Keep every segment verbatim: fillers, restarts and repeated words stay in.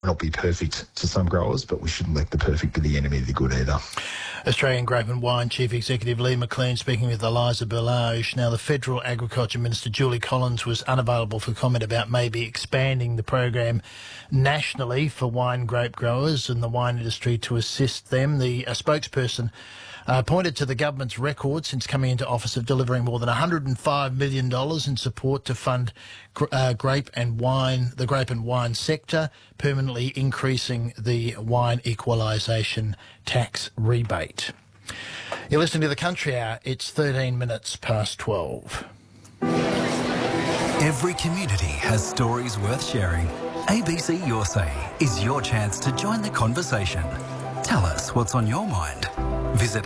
not be perfect to some growers, but we shouldn't let the perfect be the enemy of the good either. Australian Grape and Wine Chief Executive Lee McLean speaking with Eliza Berlage. Now, the Federal Agriculture Minister Julie Collins was unavailable for comment about maybe expanding the program nationally for wine grape growers and the wine industry to assist them. The uh, spokesperson Uh, pointed to the government's record since coming into office of delivering more than one hundred five million dollars in support to fund gr- uh, grape and wine, the grape and wine sector, permanently increasing the wine equalisation tax rebate. You're listening to The Country Hour. It's thirteen minutes past twelve. Every community has stories worth sharing. A B C Your Say is your chance to join the conversation. Tell us what's on your mind. Visit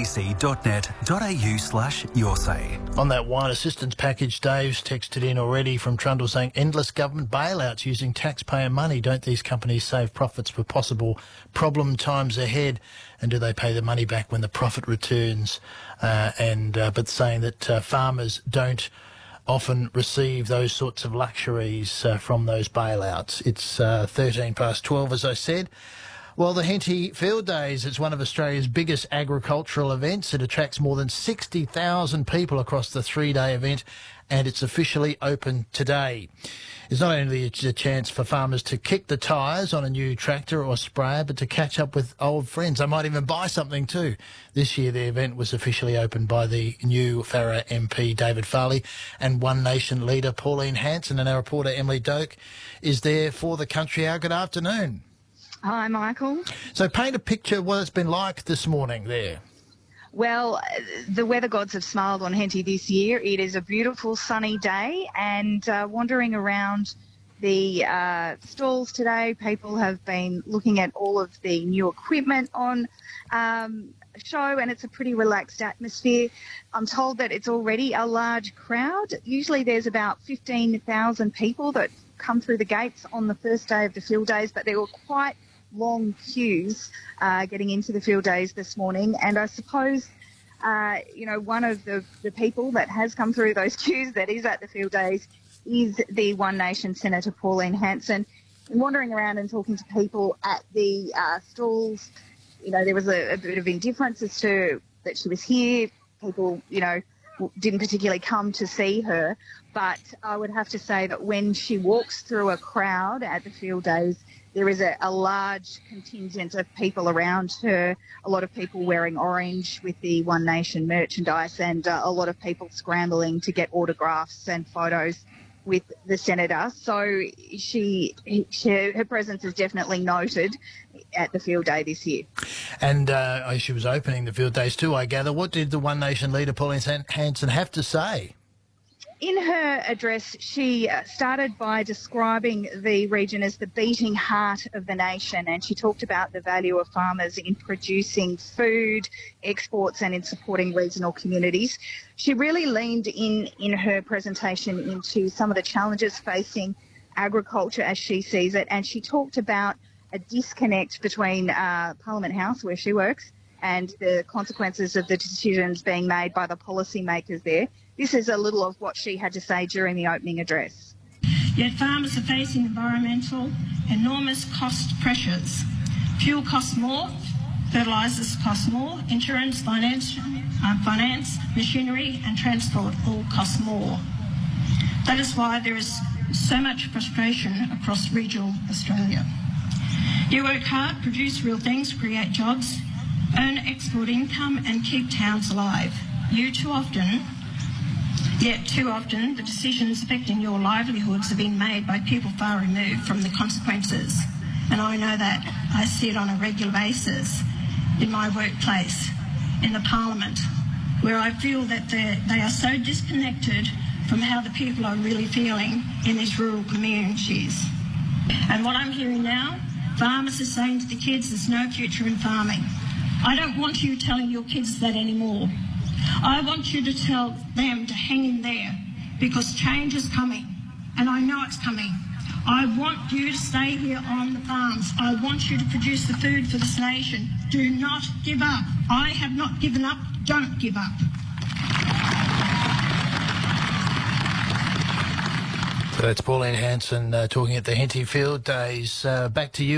abc.net.au slash your say. On that wine assistance package, Dave's texted in already from Trundle saying endless government bailouts using taxpayer money. Don't these companies save profits for possible problem times ahead? And do they pay the money back when the profit returns? Uh, and uh, but saying that uh, farmers don't often receive those sorts of luxuries uh, from those bailouts. It's uh, thirteen past twelve, as I said. Well, the Henty Field Days is one of Australia's biggest agricultural events. It attracts more than sixty thousand people across the three-day event, and it's officially open today. It's not only a chance for farmers to kick the tyres on a new tractor or sprayer, but to catch up with old friends. They might even buy something too. This year, the event was officially opened by the new Farrer M P, David Farley, and One Nation leader, Pauline Hanson, and our reporter, Emily Doak, is there for the Country Hour. Good afternoon. Hi, Michael. So paint a picture of what it's been like this morning there. Well, the weather gods have smiled on Henty this year. It is a beautiful sunny day, and uh, wandering around the uh, stalls today, people have been looking at all of the new equipment on um, show, and it's a pretty relaxed atmosphere. I'm told that it's already a large crowd. Usually there's about fifteen thousand people that come through the gates on the first day of the field days, but there were quite long queues uh, getting into the field days this morning. And I suppose, uh, you know, one of the, the people that has come through those queues that is at the field days is the One Nation Senator Pauline Hanson. And wandering around and talking to people at the uh, stalls, you know, there was a, a bit of indifference as to that she was here. People, you know, didn't particularly come to see her. But I would have to say that when she walks through a crowd at the field days, there is a, a large contingent of people around her, a lot of people wearing orange with the One Nation merchandise, and uh, a lot of people scrambling to get autographs and photos with the Senator. So she, she her presence is definitely noted at the field day this year. And uh, she was opening the field days too, I gather. What did the One Nation leader, Pauline Hanson, have to say? In her address, she started by describing the region as the beating heart of the nation, and she talked about the value of farmers in producing food, exports, and in supporting regional communities. She really leaned in, in her presentation into some of the challenges facing agriculture as she sees it, and she talked about a disconnect between uh, Parliament House, where she works, and the consequences of the decisions being made by the policymakers there. This is a little of what she had to say during the opening address. Yet farmers are facing environmental enormous cost pressures. Fuel costs more, fertilisers cost more, insurance, finance, uh, finance, machinery and transport all cost more. That is why there is so much frustration across regional Australia. You work hard, produce real things, create jobs, earn export income and keep towns alive. You too often Yet too often the decisions affecting your livelihoods have been made by people far removed from the consequences. And I know that. I see it on a regular basis in my workplace, in the Parliament, where I feel that they are so disconnected from how the people are really feeling in these rural communities. And what I'm hearing now, farmers are saying to the kids there's no future in farming. I don't want you telling your kids that anymore. I want you to tell them to hang in there, because change is coming, and I know it's coming. I want you to stay here on the farms. I want you to produce the food for this nation. Do not give up. I have not given up. Don't give up. G'day, it's Pauline Hanson uh, talking at the Henty Field Days. Uh, back to you.